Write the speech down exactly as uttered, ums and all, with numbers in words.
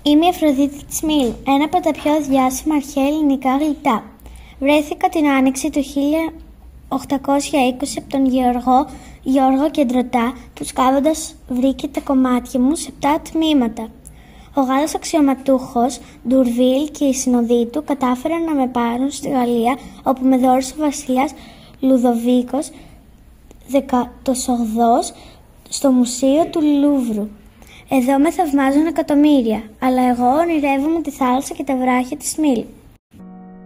Είμαι η Αφροδίτη της Μήλου, ένα από τα πιο διάσημα αρχαία ελληνικά γλυπτά. Βρέθηκα την άνοιξη του χίλια οκτακόσια είκοσι από τον Γεωργό Γιώργο Κεντρωτά, που σκάβοντας βρήκε τα κομμάτια μου σε επτά τμήματα. Ο Γάλλος αξιωματούχος Ντουρβίλ και οι συνοδοί του κατάφεραν να με πάρουν στη Γαλλία, όπου με δώρισε ο βασιλιάς Λουδοβίκος δέκατος όγδοος στο μουσείο του Λούβρου. Εδώ με θαυμάζουν εκατομμύρια, αλλά εγώ ονειρεύομαι τη θάλασσα και τα βράχια της Μήλου.